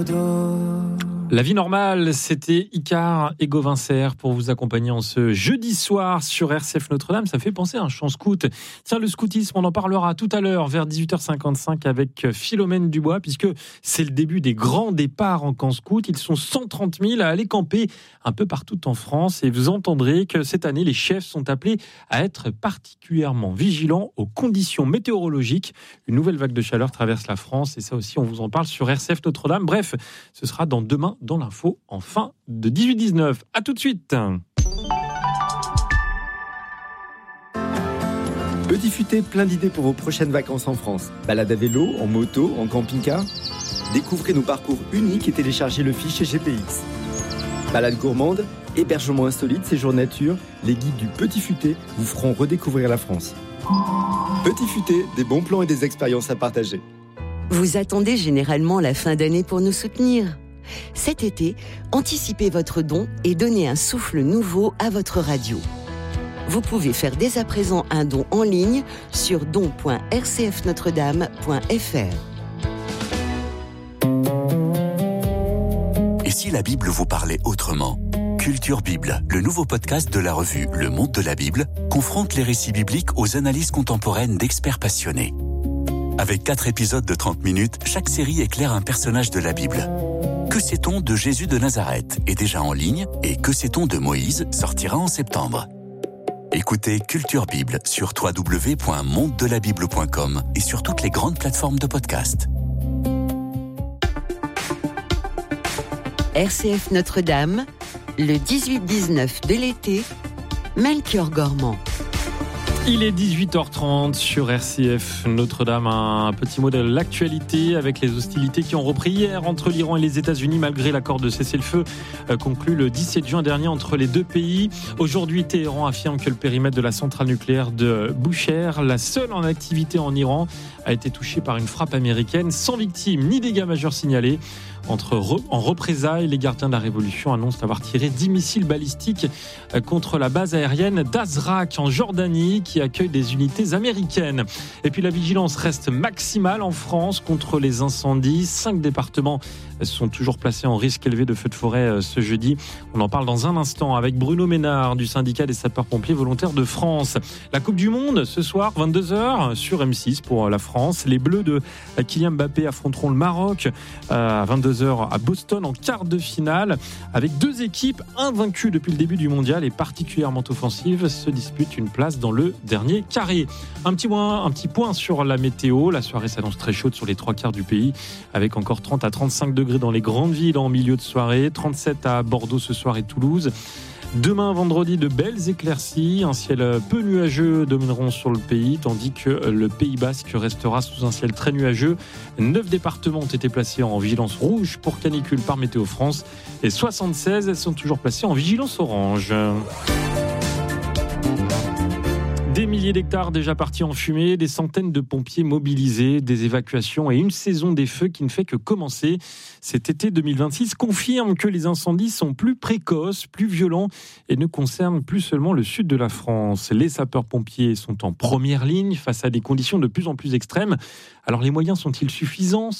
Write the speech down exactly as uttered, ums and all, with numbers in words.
La vie normale, c'était Icare et Gauvin Serre pour vous accompagner en ce jeudi soir sur R C F Notre-Dame. Ça fait penser à un chant scout. Tiens, le scoutisme, on en parlera tout à l'heure vers dix-huit heures cinquante-cinq avec Philomène Dubois, puisque c'est le début des grands départs en camp scout. Ils sont cent trente mille à aller camper un peu partout en France. Et vous entendrez que cette année, les chefs sont appelés à être particulièrement vigilants aux conditions météorologiques. Une nouvelle vague de chaleur traverse la France et ça aussi, on vous en parle sur R C F Notre-Dame. Bref, ce sera dans demain dans l'info en fin de dix-huit dix-neuf. À tout de suite. Petit Futé, plein d'idées pour vos prochaines vacances en France. Balade à vélo, en moto, en camping-car. Découvrez nos parcours uniques et téléchargez le fichier G P X. Balade gourmande, hébergement insolite, séjour nature, les guides du Petit Futé vous feront redécouvrir la France. Petit Futé, des bons plans et des expériences à partager. Vous attendez généralement la fin d'année pour nous soutenir. Cet été, anticipez votre don et donnez un souffle nouveau à votre radio. Vous pouvez faire dès à présent un don en ligne sur don point r c f notre dame point f r. Et si la Bible vous parlait autrement ? Culture Bible, le nouveau podcast de la revue Le Monde de la Bible, confronte les récits bibliques aux analyses contemporaines d'experts passionnés. Avec quatre épisodes de trente minutes, chaque série éclaire un personnage de la Bible. Que sait-on de Jésus de Nazareth est déjà en ligne et Que sait-on de Moïse sortira en septembre. Écoutez Culture Bible sur w w w point monde de la bible point com et sur toutes les grandes plateformes de podcast. R C F Notre-Dame, le dix-huit dix-neuf de l'été, Melchior Gormand. Il est dix-huit heures trente sur R C F Notre-Dame. Un petit mot de l'actualité avec les hostilités qui ont repris hier entre l'Iran et les États-Unis malgré l'accord de cessez-le-feu conclu le dix-sept juin dernier entre les deux pays. Aujourd'hui, Téhéran affirme que le périmètre de la centrale nucléaire de Bushehr, la seule en activité en Iran, a été touché par une frappe américaine sans victimes ni dégâts majeurs signalés. Entre re, en représailles, les gardiens de la Révolution annoncent avoir tiré dix missiles balistiques contre la base aérienne d'Azraq en Jordanie qui accueille des unités américaines. Et puis la vigilance reste maximale en France contre les incendies. Cinq départements sont toujours placés en risque élevé de feux de forêt ce jeudi. On en parle dans un instant avec Bruno Ménard du syndicat des sapeurs-pompiers volontaires de France. La Coupe du Monde ce soir, vingt-deux heures sur M six pour la France. Les Bleus de Kylian Mbappé affronteront le Maroc à vingt-deux heures à Boston en quart de finale avec deux équipes invaincues depuis le début du mondial et particulièrement offensives se disputent une place dans le dernier carré. Un petit point, un petit point sur la météo. La soirée s'annonce très chaude sur les trois quarts du pays avec encore trente à trente-cinq degrés dans les grandes villes en milieu de soirée, trente-sept à Bordeaux ce soir et Toulouse. Demain, vendredi, de belles éclaircies. Un ciel peu nuageux domineront sur le pays, tandis que le Pays Basque restera sous un ciel très nuageux. Neuf départements ont été placés en vigilance rouge pour canicule par Météo France et soixante-seize sont toujours placés en vigilance orange. Des milliers d'hectares déjà partis en fumée, des centaines de pompiers mobilisés, des évacuations et une saison des feux qui ne fait que commencer. Cet été deux mille vingt-six confirme que les incendies sont plus précoces, plus violents et ne concernent plus seulement le sud de la France. Les sapeurs-pompiers sont en première ligne face à des conditions de plus en plus extrêmes. Alors les moyens sont-ils suffisants ?